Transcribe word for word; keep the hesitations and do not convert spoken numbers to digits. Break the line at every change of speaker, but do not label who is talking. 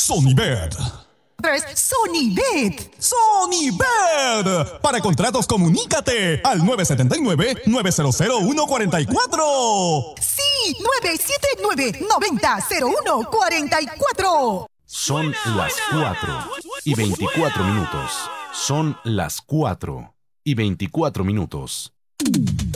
Sonibet.
Es Sonibet.
Sonibet. Para contratos, comunícate al nueve siete nueve, nueve cero cero, uno cuatro cuatro.
Sí, nueve siete nueve, nueve cero cero uno cuatro cuatro.
Son las cuatro y veinticuatro minutos. Son las cuatro y veinticuatro minutos.